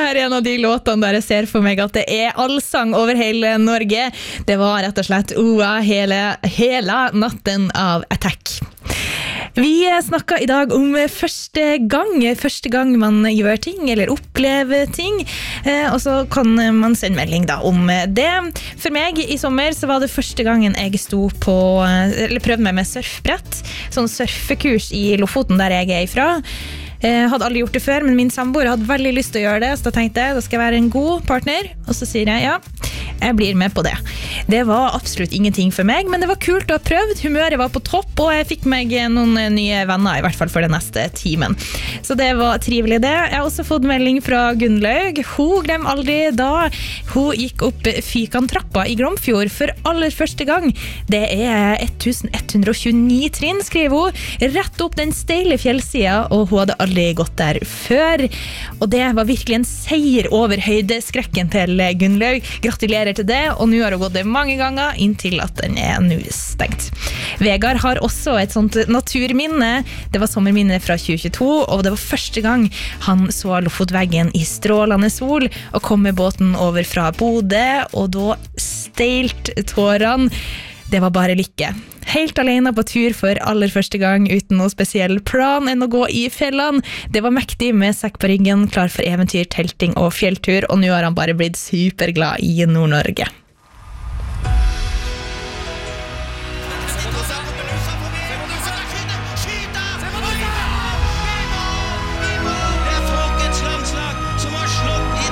her en av de låtene der jeg ser for meg at det allsang over hele Norge. Det var rett og slett Oa hele natten av Attack. Vi snakket i dag om første gang man gjør ting eller opplever ting, og så kan man sende melding da om det. For meg i sommer så var det første gangen jeg prøvde meg med surfbrett, sånn surfekurs i Lofoten der jeg ifra. Jeg hadde aldri gjort det før, men min samboer hadde veldig lyst til å gjøre det, så da tenkte jeg, da skal jeg være en god partner, og så sier jeg, ja, jeg blir med på det. Det var absolutt ingenting for meg, men det var kult å ha prøvd, humøret var på topp, og jeg fikk meg noen nye venner, i hvert fall for den neste timen. Så det var trivelig det. Jeg har også fått melding fra Gunnlaug. Hun glemmer aldri da hun gikk opp Fykantrappa i Glomfjord for aller første gang. Det 1129 trinn, skriver hun, rett opp den steile fjellsida, og hun hadde aldri gått der før. Og det var virkelig en seier over høydeskrekken til Gunnlaug. Gratulerer til det, og nå har hun gått det mange ganger inntil at den nå stengt. Vegard har også et sånt naturminne. Det var sommerminne fra 2022, og det var første gang han så Lofotveggen i strålende sol og kom med båten over fra Bodø, og da steilt tårene. Det var bare lykke. Helt alene på tur for aller første gang uten noe spesiell plan enn å gå i fjellene. Det var mektig med sekk på ryggen, klar for eventyr, telting og fjelltur, og nå har han bare blitt superglad i Nord-Norge.